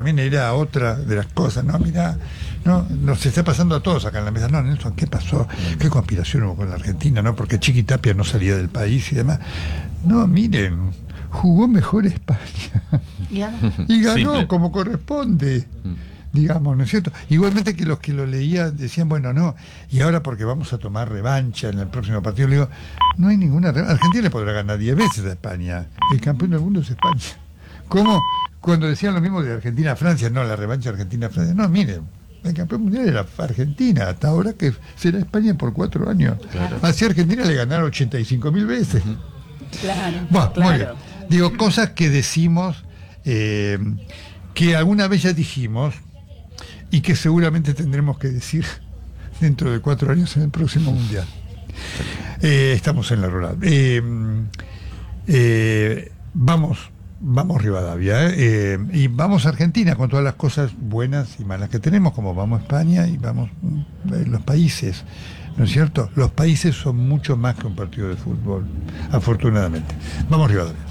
también era otra de las cosas, ¿no? Mirá, no, nos está pasando a todos acá en la mesa. No, Nelson, ¿qué pasó? ¿Qué conspiración hubo con la Argentina, no? Porque Chiqui Tapia no salía del país y demás. No, miren, jugó mejor España. Y ganó Simple. como corresponde. Digamos, ¿no es cierto? Igualmente que los que lo leían decían, bueno, no, y ahora porque vamos a tomar revancha en el próximo partido, le digo, no hay ninguna revancha. Argentina le podrá ganar 10 veces a España. El campeón del mundo es España. ¿Cómo? Cuando decían lo mismo de Argentina a Francia, no, la revancha Argentina-Francia. No, miren, el campeón mundial era Argentina, hasta ahora que será España por 4 años. Claro. Así a Argentina le ganaron 85.000 veces. Claro. Bueno, claro. muy bien. Digo, cosas que decimos, que alguna vez ya dijimos, y que seguramente tendremos que decir dentro de 4 años en el próximo mundial. Estamos en la rural. Vamos Rivadavia, y vamos a Argentina con todas las cosas buenas y malas que tenemos, como vamos a España y vamos los países, ¿no es cierto? Los países son mucho más que un partido de fútbol, afortunadamente. Vamos Rivadavia.